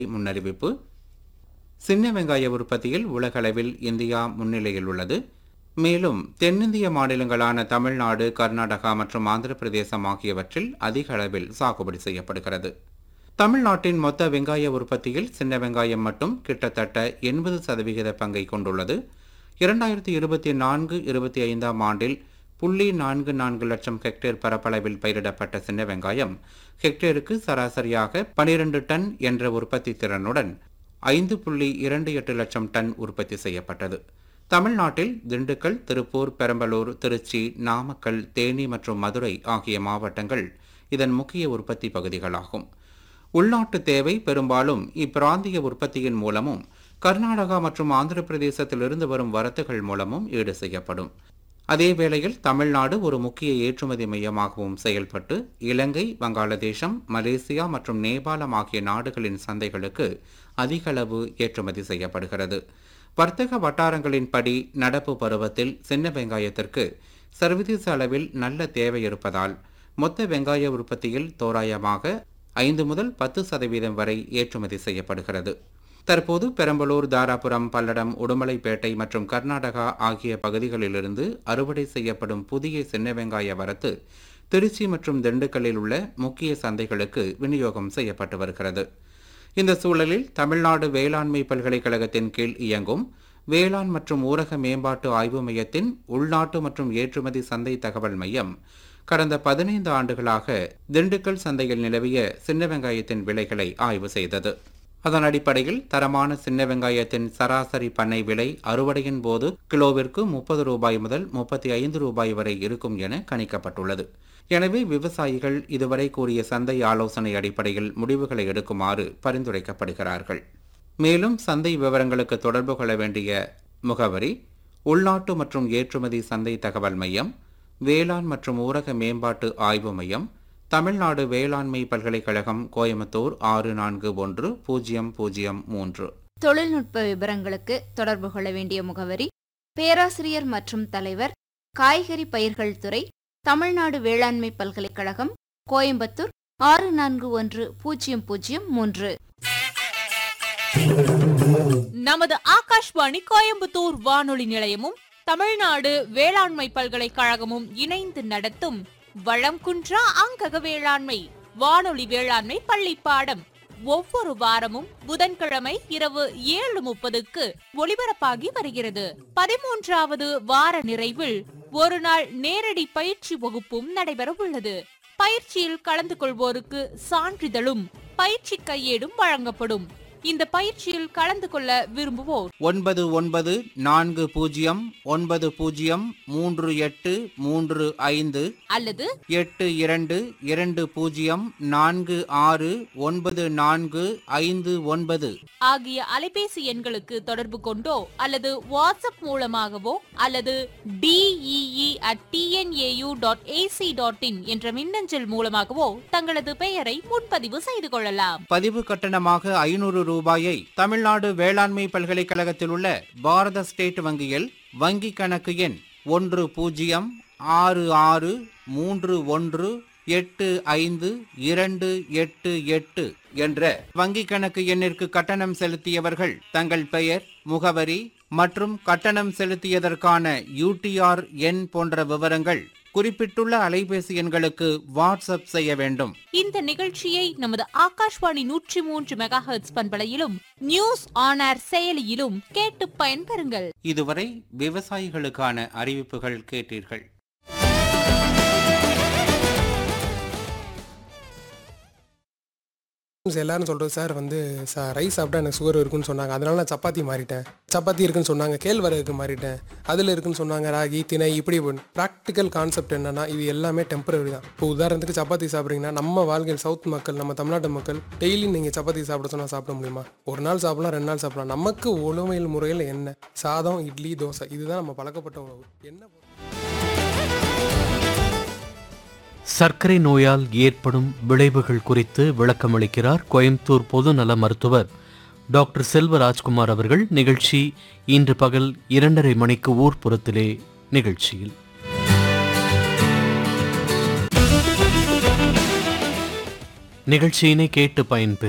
முன்னறிவிப்பு. சின்ன வெங்காய உற்பத்தியில் உலகளவில் இந்தியா முன்னிலையில் உள்ளது. மேலும் தென்னிந்திய மாநிலங்களான தமிழ்நாடு, கர்நாடகா மற்றும் ஆந்திர பிரதேசம் ஆகியவற்றில் அதிக அளவில் சாகுபடி செய்யப்படுகிறது. தமிழ்நாட்டின் மொத்த வெங்காய உற்பத்தியில் சின்ன வெங்காயம் மட்டும் கிட்டத்தட்ட 80% பங்கை கொண்டுள்ளது. 2024-25 ஆண்டில் 0.44 லட்சம் ஹெக்டேர் பரப்பளவில் பயிரிடப்பட்ட சின்ன வெங்காயம் ஹெக்டேருக்கு சராசரியாக 12 டன் என்ற உற்பத்தி திறனுடன் 5.28 லட்சம் டன் உற்பத்தி செய்யப்பட்டது. தமிழ்நாட்டில் திண்டுக்கல், திருப்பூர், பெரம்பலூர், திருச்சி, நாமக்கல், தேனி மற்றும் மதுரை ஆகிய மாவட்டங்கள் இதன் முக்கிய உற்பத்தி பகுதிகளாகும். உள்நாட்டு தேவை பெரும்பாலும் இப்பிராந்திய உற்பத்தியின் மூலமும் கர்நாடகா மற்றும் ஆந்திர பிரதேசத்திலிருந்து வரும் வரத்துகள் மூலமும் ஈடு செய்யப்படும். அதேவேளையில் தமிழ்நாடு ஒரு முக்கிய ஏற்றுமதி மையமாகவும் செயல்பட்டு இலங்கை, வங்காளதேசம், மலேசியா மற்றும் நேபாளம் ஆகிய நாடுகளின் சந்தைகளுக்கு அதிக அளவு ஏற்றுமதி செய்யப்படுகிறது. வர்த்தக வட்டாரங்களின்படி நடப்பு பருவத்தில் சின்ன வெங்காயத்திற்கு சர்வதேச அளவில் நல்ல தேவை இருப்பதால் மொத்த வெங்காய உற்பத்தியில் தோராயமாக 5 முதல் 10% வரை ஏற்றுமதி செய்யப்படுகிறது. தற்போது பெரம்பலூர், தாராபுரம், பல்லடம், உடுமலைப்பேட்டை மற்றும் கர்நாடகா ஆகிய பகுதிகளிலிருந்து அறுவடை செய்யப்படும் புதிய சின்ன வெங்காய வரத்து திருச்சி மற்றும் திண்டுக்கல்லில் உள்ள முக்கிய சந்தைகளுக்கு விநியோகம் செய்யப்பட்டு வருகிறது. இந்த சூழலில் தமிழ்நாடு வேளாண்மை பல்கலைக்கழகத்தின் கீழ் இயங்கும் வேளாண் மற்றும் ஊரக மேம்பாட்டு ஆய்வு மையத்தின் உள்நாட்டு மற்றும் ஏற்றுமதி சந்தை தகவல் மையம் கடந்த 15 ஆண்டுகளாக திண்டுக்கல் சந்தையில் நிலவிய சின்ன வெங்காயத்தின் விலைகளை ஆய்வு செய்தது. அதன் அடிப்படையில் தரமான சின்ன வெங்காயத்தின் சராசரி பண்ணை விலை அறுவடையின் போது கிலோவிற்கு 30 ரூபாய் முதல் 35 ரூபாய் வரை இருக்கும் என கணிக்கப்பட்டுள்ளது. எனவே விவசாயிகள் இதுவரை கூறிய சந்தை ஆலோசனை அடிப்படையில் முடிவுகளை எடுக்குமாறு பரிந்துரைக்கப்படுகிறார்கள். மேலும் சந்தை விவரங்களுக்கு தொடர்பு கொள்ள வேண்டிய முகவரி: உள்நாட்டு மற்றும் ஏற்றுமதி சந்தை தகவல் மையம், வேளாண் மற்றும் ஊரக மேம்பாட்டு ஆய்வு மையம், தமிழ்நாடு வேளாண்மை பல்கலைக்கழகம், கோயம்புத்தூர் 641003. தொழில்நுட்ப விவரங்களுக்கு தொடர்பு கொள்ள வேண்டிய முகவரி: பேராசிரியர் மற்றும் தலைவர், காய்கறி பயிர்கள் துறை, தமிழ்நாடு வேளாண்மை பல்கலைக்கழகம், கோயம்புத்தூர் 641003. நமது ஆகாஷ்வாணி கோயம்புத்தூர் வானொலி நிலையமும் தமிழ்நாடு வேளாண்மை பல்கலைக்கழகமும் இணைந்து நடத்தும் வளம் குன்றா அங்கக வேளாண்மை வானொலி வேளாண்மை பள்ளி பாடம் ஒவ்வொரு வாரமும் புதன்கிழமை இரவு 7:30க்கு ஒலிபரப்பாகி வருகிறது. 13வது வார நிறைவில் ஒரு நாள் நேரடி பயிற்சி வகுப்பும் நடைபெற உள்ளது. பயிற்சியில் கலந்து கொள்வோருக்கு சான்றிதழும் பயிற்சி கையேடும் வழங்கப்படும். இந்த பயிற்சியில் கலந்து கொள்ள விரும்புவோர் 9990903835 அல்லது 8220469459 ஆகிய அலைபேசி எண்களுக்கு தொடர்பு கொண்டோ அல்லது வாட்ஸ்அப் மூலமாகவோ அல்லது DEE@tnau.ac.in என்ற மின்னஞ்சல் மூலமாகவோ தங்களது பெயரை முன்பதிவு செய்து கொள்ளலாம். பதிவு கட்டணமாக 500 ரூபாயை தமிழ்நாடு வேளாண்மை பல்கலைக்கழகத்தில் உள்ள பாரத ஸ்டேட் வங்கியில் வங்கி கணக்கு எண் 106631852888 என்ற வங்கி கணக்கு எண்ணிற்கு கட்டணம் செலுத்தியவர்கள் தங்கள் பெயர், முகவரி மற்றும் கட்டணம் செலுத்தியதற்கான UTR எண் போன்ற விவரங்கள் குறிப்பிட்டுள்ள அலைபேசி எண்களுக்கு வாட்ஸ்அப் செய்ய வேண்டும். இந்த நிகழ்ச்சியை நமது Akashvani 103 megahertz பண்பலையிலும் news on air செயலியிலும் கேட்டு பயன்பெறுங்கள். இதுவரை விவசாயிகளுக்கான அறிவிப்புகள் கேட்டீர்கள். எல்லாரும் சொல்கிறது சார் ரைஸ் சாப்பிட்டா எனக்கு சுகர் இருக்குன்னு சொன்னாங்க, அதனால நான் சப்பாத்தி மாறிட்டேன். சப்பாத்தி இருக்குன்னு சொன்னாங்க, கேழ்வரகுக்கு மாறிட்டேன். அதில் இருக்குன்னு சொன்னாங்க ராகி, திணை. இப்படி ப்ராக்டிக்கல் கான்செப்ட் என்னன்னா இது எல்லாமே டெம்பரரி தான். இப்போ உதாரணத்துக்கு சப்பாத்தி சாப்பிட்றீங்கன்னா நம்ம வாழ்க்கையில் சவுத் மக்கள், நம்ம தமிழ்நாட்டு மக்கள் டெய்லி நீங்கள் சப்பாத்தி சாப்பிட சொன்னால் சாப்பிட முடியுமா? ஒரு நாள் சாப்பிடலாம், 2 நாள் சாப்பிடலாம். நமக்கு உணவியல் முறையில் என்ன சாதம், இட்லி, தோசை இதுதான் நம்ம பழக்கப்பட்ட உணவு. என்ன சர்க்கரை நோயால் ஏற்படும் விளைவுகள் குறித்து விளக்கமளிக்கிறார் கோயம்புத்தூர் பொதுநல மருத்துவர் டாக்டர் செல்வராஜ்குமார் அவர்கள். நிகழ்ச்சி இன்று பகல் 2:30 மணிக்கு ஊர்ப்புறத்திலே நிகழ்ச்சியில். நிகழ்ச்சியினை கேட்டு பயன்பெறும்